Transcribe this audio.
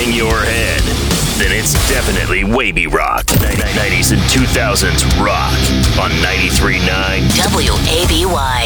bang your head, then it's definitely Wavy Rock. 90s and 2000s rock on 93.9 WABY.